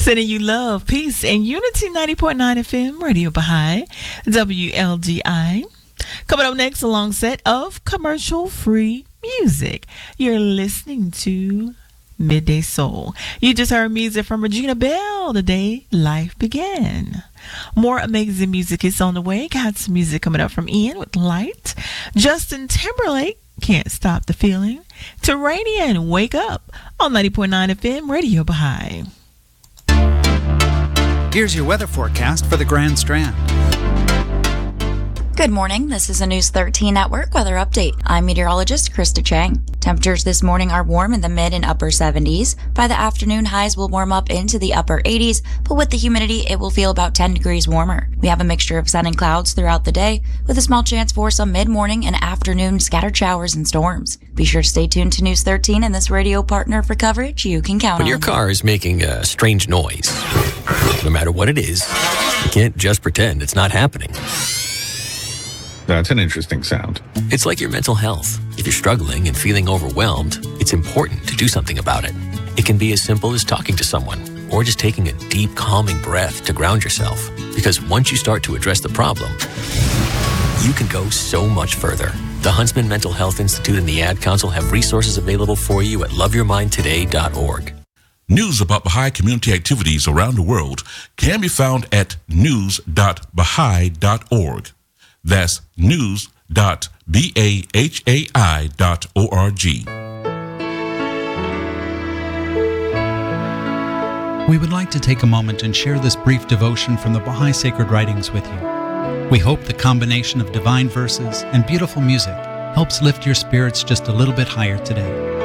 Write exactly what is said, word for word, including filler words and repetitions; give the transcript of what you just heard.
Sending you love, peace, and unity. Ninety point nine F M Radio Baha'i, W L D I. Coming up next, a long set of commercial-free music. You're listening to Midday Soul. You just heard music from Regina Belle, The Day Life Began. More amazing music is on the way. Got some music coming up from Ian with Light. Justin Timberlake, Can't Stop the Feeling. Terranian, Wake Up on ninety point nine F M Radio Baha'i. Here's your weather forecast for the Grand Strand. Good morning. This is a News thirteen Network weather update. I'm meteorologist Krista Chang. Temperatures this morning are warm in the mid and upper seventies. By the afternoon, highs will warm up into the upper eighties, but with the humidity, it will feel about ten degrees warmer. We have a mixture of sun and clouds throughout the day, with a small chance for some mid-morning and afternoon scattered showers and storms. Be sure to stay tuned to News thirteen and this radio partner for coverage you can count when on. When your car is making a strange noise, no matter what it is, you can't just pretend it's not happening. That's an interesting sound. It's like your mental health. If you're struggling and feeling overwhelmed, it's important to do something about it. It can be as simple as talking to someone or just taking a deep, calming breath to ground yourself. Because once you start to address the problem, you can go so much further. The Huntsman Mental Health Institute and the Ad Council have resources available for you at love your mind today dot org. News about Baha'i community activities around the world can be found at news dot baha'i dot org. That's news dot bahai dot org. We would like to take a moment and share this brief devotion from the Baha'i Sacred Writings with you. We hope the combination of divine verses and beautiful music helps lift your spirits just a little bit higher today.